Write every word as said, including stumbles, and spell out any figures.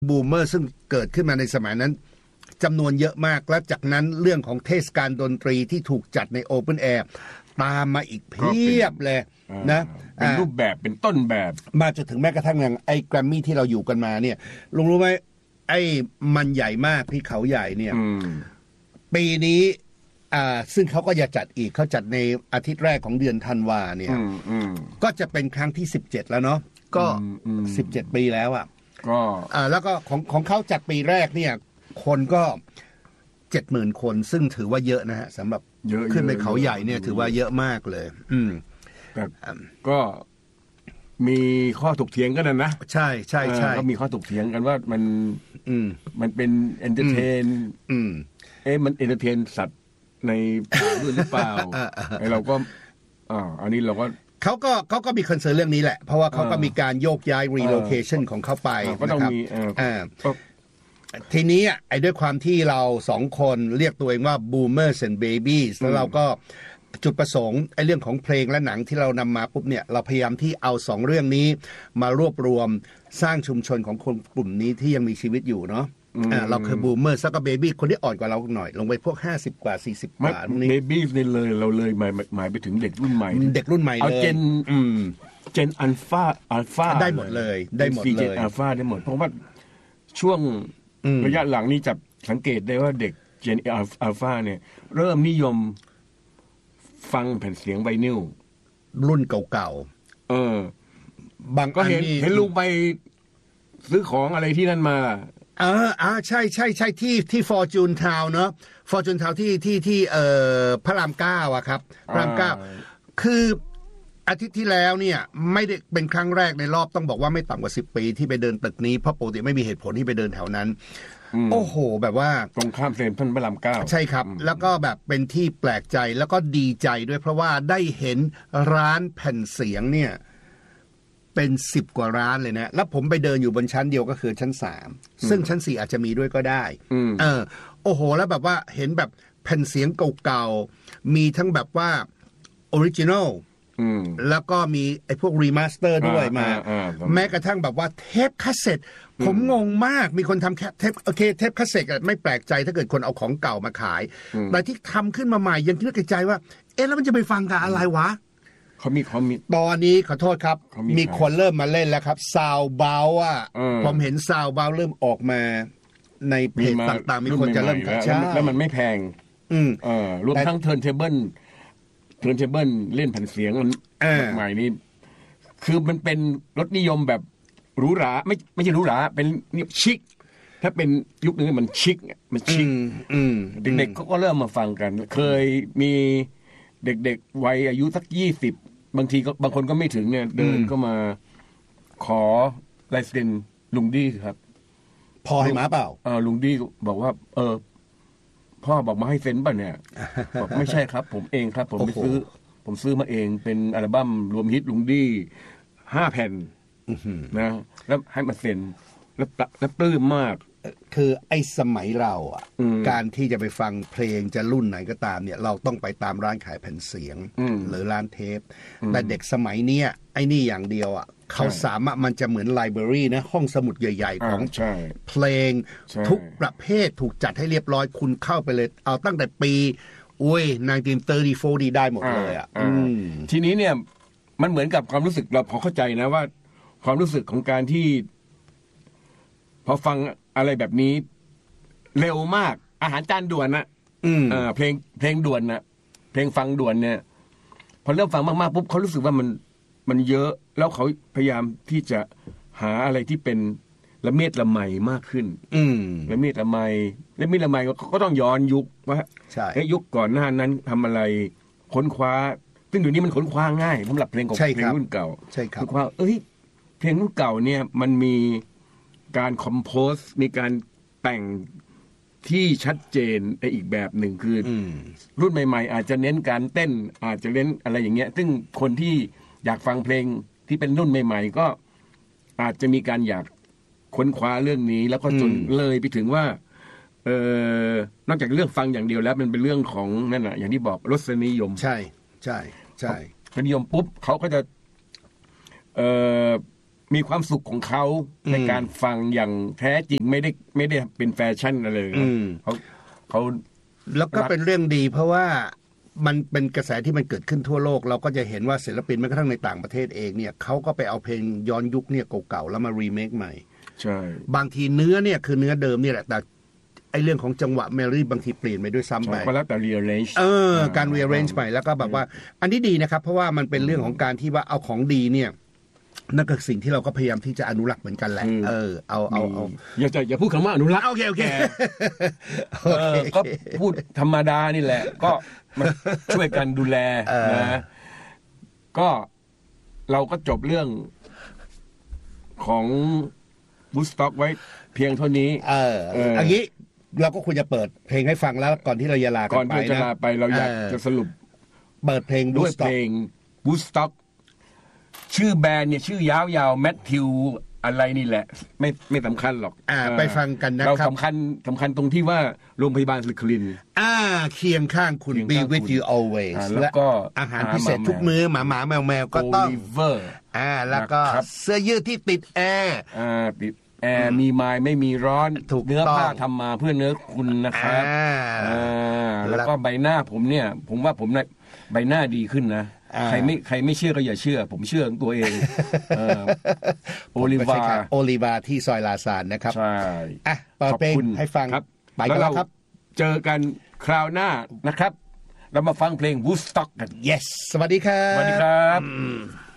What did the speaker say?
บูมเมอร์ซึ่งเกิดขึ้นมาในสมัยนั้นจำนวนเยอะมากและจากนั้นเรื่องของเทศกาลดนตรีที่ถูกจัดในโอเพ่นแอร์ตามมาอีกเพียบเลยนะเป็นรูปแบบเป็นต้นแบบมาจนถึงแม้กระทั่งอย่างไอ้แกรมมี่ที่เราอยู่กันมาเนี่ยลุงรู้ไหมไอ้มันใหญ่มากที่เขาใหญ่เนี่ยปีนี้อ่าซึ่งเขาก็จะจัดอีกเขาจัดในอาทิตย์แรกของเดือนธันวาเนี่ยก็จะเป็นครั้งที่สิบเจ็ดแล้วเนาะก็สิบเจ็ดปีแล้วอ่ะก็อ่าแล้วก็ของของเขาจัดปีแรกเนี่ยคนก็เจ็ดหมื่นคนซึ่งถือว่าเยอะนะฮะสำหรับขึ้นไปเขาใหญ่เนี่ยถือว่าเยอะมากเลยอืมแต่ก็มีข้อถกเถียงกันนะนะใช่ใช่ใช่ก็มีข้อถกเถียงกันว่ามันอืมมันเป็นเอนเตอร์เทนอืมเอ๊ะมันเอนเตอร์เทนสัตว์ในป่าด้วยหรือเปล่าไอ้เราก็อ่าอันนี้เราก็เขาก็เขาก็มีคอนเซิร์นเรื่องนี้แหละเพราะว่าเขาก็มีการโยกย้ายรีโลเคชันของเขาไปนะครับอ่าทีนี้ไอ้ด้วยความที่เราสองคนเรียกตัวเองว่า Boomers and Babies แล้วเราก็จุดประสงค์ไอ้เรื่องของเพลงและหนังที่เรานำมาปุ๊บเนี่ยเราพยายามที่เอาสองเรื่องนี้มารวบรวมสร้างชุมชนของคนกลุ่มนี้ที่ยังมีชีวิตอยู่เนาะอ่าเราคือ Boomers แล้วก็ Baby คนที่อ่อนกว่าเราหน่อยลงไปพวกห้าสิบกว่าสี่สิบกว่าพวกนี้ Baby นี่เลยเราเลยหมายหมายไปถึงเด็กรุ่นใหม่เด็กรุ่นใหม่เลยเอาเจนอืมเจนอัลฟาอัลฟาได้หมดเลยได้หมดเลยเจนอัลฟาได้หมดเพราะว่าช่วงระยะหลังนี้จับสังเกตได้ว่าเด็กเจนอัลฟาเนี่ยเริ่มนิยมฟังแผ่นเสียงไวนิลรุ่นเก่าๆเออบางก็เห็นเห็นลุงไปซื้อของอะไรที่นั่นมาเอออ่าใช่ใช่ใช่ที่ที่ฟอร์จูนทาวน์เนาะฟอร์จูนทาวน์ที่ที่ที่เอ่อพระรามเก้าอะครับพระรามเก้าคืออาทิตย์ที่แล้วเนี่ยไม่ได้เป็นครั้งแรกในรอบต้องบอกว่าไม่ต่ำกว่าสิบปีที่ไปเดินตึกนี้เพราะปกติไม่มีเหตุผลที่ไปเดินแถวนั้นโอ้โหแบบว่าตรงข้ามเซ็นทรัลพระรามเก้าใช่ครับแล้วก็แบบเป็นที่แปลกใจแล้วก็ดีใจด้วยเพราะว่าได้เห็นร้านแผ่นเสียงเนี่ยเป็นสิบกว่าร้านเลยนะแล้วผมไปเดินอยู่บนชั้นเดียวก็คือชั้นสามซึ่งชั้นสี่อาจจะมีด้วยก็ได้เออโอ้โหแล้วแบบว่าเห็นแบบแผ่นเสียงเก่าๆมีทั้งแบบว่าออริจินอลแล้วก็มีไอ้พวกรีมาสเตอร์ด้วยมาแม้กระทั่งแบบว่าเทปคาสเซ็ตผมงงมากมีคนทำแค่เทปโอเคเทปคาสเซ็ตไม่แปลกใจถ้าเกิดคนเอาของเก่ามาขายแต่ที่ทำขึ้นมาใหม่ยังคิดในใจว่าเอ๊ะแล้วมันจะไปฟังกับอะไรวะเขามีเขามีตอนนี้ขอโทษครับมีคนเริ่มมาเล่นแล้วครับซาวเบาอ่ะผมเห็นซาวเบาเริ่มออกมาในเพจต่างๆมีคนจะเริ่มใช้แล้วมันไม่แพงเออรวมทั้งเทิร์นเทเบิลเทิร์นเทเบิลเล่นแผ่นเสียงมันใหม่นี่คือมันเป็นรสนิยมแบบหรูหราไม่ไม่ใช่หรูหราเป็นชิคถ้าเป็นยุคนึงมันชิคมันชิคเด็กๆก็เริ่มมาฟังกันเคยมีเด็กๆวัยอายุสักยี่สิบบางทีก็บางคนก็ไม่ถึงเนี่ยเดินเข้ามาขอลายเซ็นลุงดี้ครับพอให้มาเปล่าเออลุงดี้บอกว่าเออพ่อบอกมาให้เซ็นป่ะเนี่ยบอกไม่ใช่ครับผมเองครับผมไปซื้อผมซื้อมาเองเป็นอัลบั้มรวมฮิตลุงดี้ห้าแผ่นนะแล้วให้มาเซ็นแล้วแล้วปลื้มมากคือไอ้สมัยเราอ่ะการที่จะไปฟังเพลงจะรุ่นไหนก็ตามเนี่ยเราต้องไปตามร้านขายแผ่นเสียงหรือร้านเทปแต่เด็กสมัยเนี้ยไอ้นี่อย่างเดียวอ่ะเขาสามารถมันจะเหมือนไลบรารีนะห้องสมุดใหญ่ๆของเพลงทุกประเภทถูกจัดให้เรียบร้อยคุณเข้าไปเลยเอาตั้งแต่ปีอุ้ยหนึ่งพันเก้าร้อยสามสิบสี่ดีได้หมดเลยอ่ะทีนี้เนี่ยมันเหมือนกับความรู้สึกเราพอเข้าใจนะว่าความรู้สึกของการที่พอฟังอะไรแบบนี้เร็วมากอาหารจานด่วนนะเออเพลงเพลงด่วนนะเพลงฟังด่วนเนี่ยพอเริ่มฟังมากๆปุ๊บเขารู้สึกว่ามันมันเยอะแล้วเขาพยายามที่จะหาอะไรที่เป็นละเมียดละไมมากขึ้นละเมียดละไมละเมียดละไมก็ต้องย้อนยุคว่ายุคก่อนหน้านั้นทำอะไรค้นคว้าซึ่งเดี๋ยวนี้มันค้นคว้าง่ายสำหรับเพลงของเพลงรุ่นเก่าใช่ครับค้นคว้าเอ้ยเพลงรุ่นเก่าเนี่ยมันมีการคอมโพสมีการแต่งที่ชัดเจนในอีกแบบหนึ่งคือรุ่นใหม่ๆอาจจะเน้นการเต้นอาจจะเน้นอะไรอย่างเงี้ยซึ่งคนที่อยากฟังเพลงที่เป็นรุ่นใหม่ๆก็อาจจะมีการอยากค้นคว้าเรื่องนี้แล้วก็จนเลยไปถึงว่าเออนอกจากเรื่องฟังอย่างเดียวแล้วมันเป็นเรื่องของนั่นแหละอย่างที่บอกรสนิยมใช่ใช่ใช่รสนิยมปุ๊บเขาก็จะเออมีความสุขของเขาในการฟังอย่างแท้จริงไม่ได้ไม่ได้เป็นแฟชั่นอะไรเลยเขาเขาแล้วก็เป็นเรื่องดีเพราะว่ามันเป็นกระแสที่มันเกิดขึ้นทั่วโลกเราก็จะเห็นว่าศิลปินแม้กระทั่งในต่างประเทศเองเนี่ยเขาก็ไปเอาเพลงย้อนยุคเนี่ยเก่าๆแล้วมารีเมคใหม่ใช่บางทีเนื้อเนี่ยคือเนื้อเดิมนี่แหละแต่ไอเรื่องของจังหวะเมโลดี้บางทีเปลี่ยนไปด้วยซ้ำไปก็แล้วแต่ rearrange เออการ rearrange ใหม่แล้วก็แบบว่าอันนี้ดีนะครับเพราะว่ามันเป็นเรื่องของการที่ว่าเอาของดีเนี่ยนั่นก็สิ่งที่เราก็พยายามที่จะอนุรักษ์เหมือนกันแหละเออเอาเอาเอาอย่าจะอย่าพูดคำว่าอนุรักษ์โอเคโอเคก็พูดธรรมดานี่แหละก็มาช่วยกันดูแลนะก็เราก็จบเรื่องของบูสต็อกไว้เพียงเท่านี้เอออันนี้เราก็ควรจะเปิดเพลงให้ฟังแล้วก่อนที่เราจะลากันไปนะก่อนที่จะลาไปเราอยากจะสรุปเปิดเพลงด้วยเพลงบูสต็อกชื่อแบรนด์เนี่ยชื่อยาวๆแมทธิวอะไรนี่แหละไม่ไม่สำคัญหรอกอ่าไปฟังกันนะครับเราสำคัญสำคัญตรงที่ว่าโรงพยาบาลสิริคลินอ่าเคียงข้างคุณ Be with you always แล้วก็อาหารพิเศษทุกมื้อหมาหมาแมวแมวก็ต้องอ่าแล้วก็เสื้อยืดที่ติดแอร์อ่าติดแอร์มีไม้ไม่มีร้อนเนื้อผ้าทำมาเพื่อเนื้อคุณนะครับอ่าแล้วก็ใบหน้าผมเนี่ยผมว่าผมใบหน้าดีขึ้นนะใครไม่ใครไม่เชื่อก็อย่าเชื่อผมเชื่อตัวเองโอลิวาโอลิวาที่ซอยลาซานนะครับใช่อ่ะเปิดเพลงให้ฟังไปกันแล้วครับเจอกันคราวหน้านะครับเรามาฟังเพลง Woodstock กัน yes สวัสดีครับสวัสดีครับ